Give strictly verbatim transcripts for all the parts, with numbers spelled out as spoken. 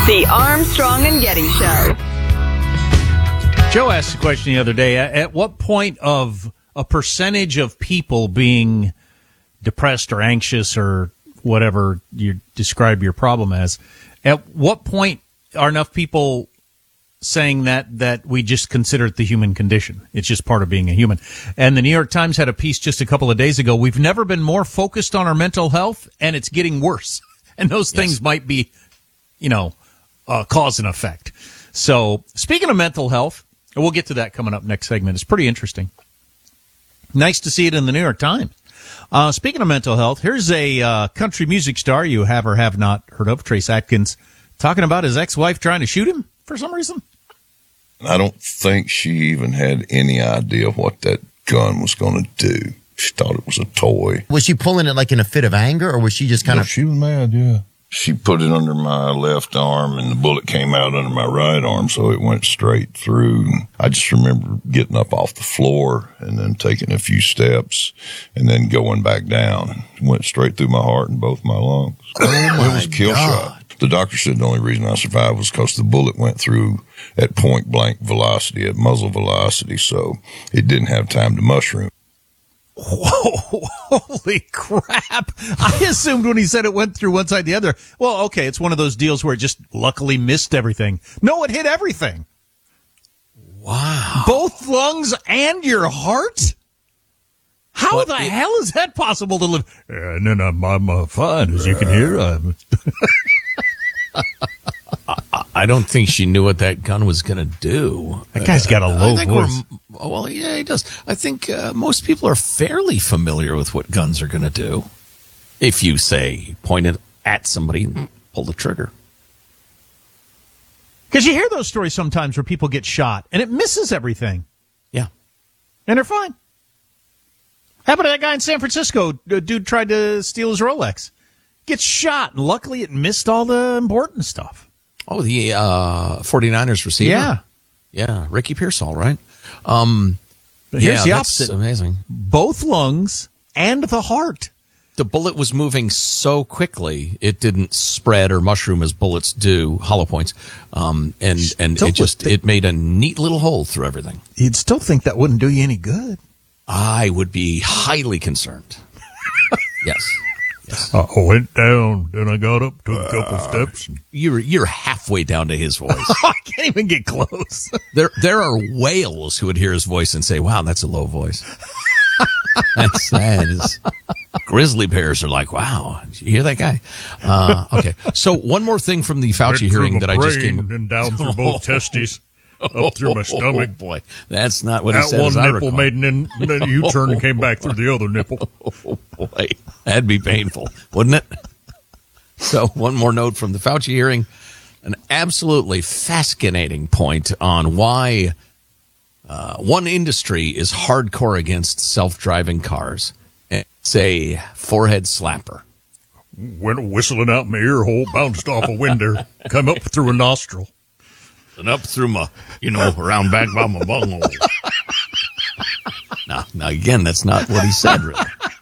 The Armstrong and Getty Show. Joe asked a question the other day. At what point of a percentage of people being depressed or anxious or whatever you describe your problem as, at what point are enough people saying that that we just consider it the human condition? It's just part of being a human. And the New York Times had a piece just a couple of days ago. We've never been more focused on our mental health, and it's getting worse. And those yes. things might be, you know, uh, cause and effect. So speaking of mental health, we'll get to that coming up next segment. It's pretty interesting. Nice to see it in the New York Times. Uh, speaking of mental health, here's a uh, country music star you have or have not heard of, Trace Atkins, talking about his ex-wife trying to shoot him for some reason. I don't think she even had any idea what that gun was going to do. She thought it was a toy. Was she pulling it like in a fit of anger, or was she just kind yeah, of... She was mad, yeah. She put it under my left arm, and the bullet came out under my right arm, so it went straight through. I just remember getting up off the floor and then taking a few steps and then going back down. It went straight through my heart and both my lungs. Oh, my It was a kill God. shot. The doctor said the only reason I survived was because the bullet went through at point-blank velocity, at muzzle velocity, so it didn't have time to mushroom. Whoa, holy crap. I assumed when he said it went through one side the other, well, okay, it's one of those deals where it just luckily missed everything. No, it hit everything. Wow. Both lungs and your heart? How But the it- hell is that possible to live? Uh, and then I'm, I'm uh, fine, as you can hear. I'm I don't think she knew what that gun was going to do. That guy's got a low I think voice. we're- Well, yeah, he does. I think uh, most people are fairly familiar with what guns are going to do. If you say point it at somebody, and pull the trigger. Because you hear those stories sometimes where people get shot and it misses everything. Yeah. And they're fine. Happened to that guy in San Francisco. The dude tried to steal his Rolex. Gets shot, and luckily it missed all the important stuff. Oh, the uh, 49ers receiver? Yeah. Yeah, Ricky Pearsall, right? Um, But here's yeah, the that's opposite. amazing. Both lungs and the heart. The bullet was moving so quickly, it didn't spread or mushroom as bullets do, hollow points. Um, and and Still it just, would think- it made a neat little hole through everything. You'd still think that wouldn't do you any good. I would be highly concerned. Yes. Yes. I went down, then I got up, took a couple steps. And You're you're halfway down to his voice. I can't even get close. There there are whales who would hear his voice and say, "Wow, that's a low voice." That's that is. Grizzly bears are like, "Wow, did you hear that guy?" Uh, okay, so one more thing from the Fauci hearing that I just came. and down through both testes, up through my stomach. Oh boy, that's not what he That said. one as I nipple recall. made an in- U-turn and came back through the other nipple. Oh boy, that'd be painful, wouldn't it? So one more note from the Fauci hearing, an absolutely fascinating point on why uh, one industry is hardcore against self-driving cars. It's a forehead slapper. Went whistling out my ear hole, bounced off a window, come up through a nostril. And up through my, you know, around back by my bunghole. now, now, again, that's not what he said, really.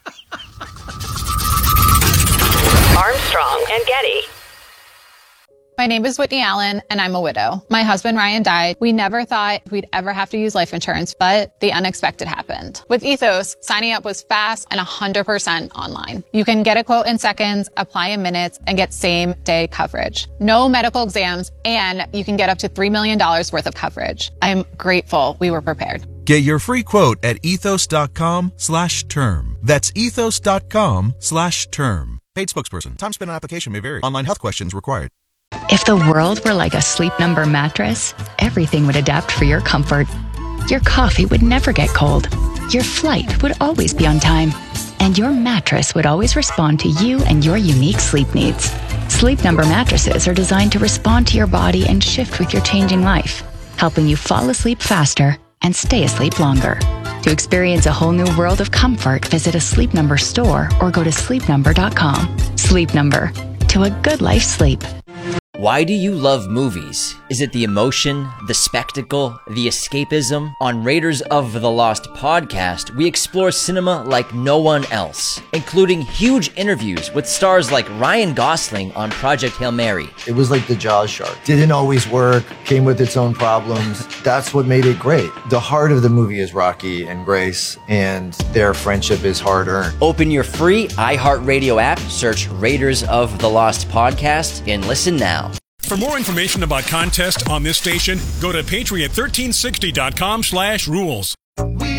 Armstrong and Getty. My name is Whitney Allen, and I'm a widow. My husband, Ryan, died. We never thought we'd ever have to use life insurance, but the unexpected happened. With Ethos, signing up was fast and one hundred percent online. You can get a quote in seconds, apply in minutes, and get same-day coverage. No medical exams, and you can get up to three million dollars worth of coverage. I'm grateful we were prepared. Get your free quote at ethos.com slash term. That's ethos.com slash term. Paid spokesperson. Time spent on application may vary. Online health questions required. If the world were like a Sleep Number mattress, everything would adapt for your comfort. Your coffee would never get cold. Your flight would always be on time. And your mattress would always respond to you and your unique sleep needs. Sleep Number mattresses are designed to respond to your body and shift with your changing life, helping you fall asleep faster and stay asleep longer. To experience a whole new world of comfort, visit a Sleep Number store or go to sleep number dot com. Sleep Number. To a good life sleep. Why do you love movies? Is it the emotion, the spectacle, the escapism? On Raiders of the Lost podcast, we explore cinema like no one else, including huge interviews with stars like Ryan Gosling on Project Hail Mary. It was like the Jaws shark. Didn't always work, came with its own problems. That's what made it great. The heart of the movie is Rocky and Grace, and their friendship is hard-earned. Open your free iHeartRadio app, search Raiders of the Lost podcast, and listen now. For more information about contests on this station, go to patriot thirteen sixty dot com slash rules.